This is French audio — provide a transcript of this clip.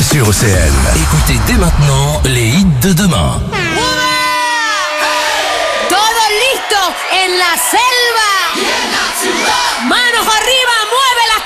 sur OCN. Écoutez dès maintenant les hits de demain. Todo listo en la selva. Manos arriba, mueve la